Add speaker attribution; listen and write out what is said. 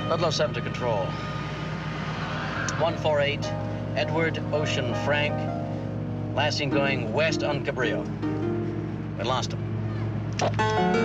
Speaker 1: Ludlow 7 to control. 148, Edward Ocean Frank. Last seen going west on Cabrillo. We lost him.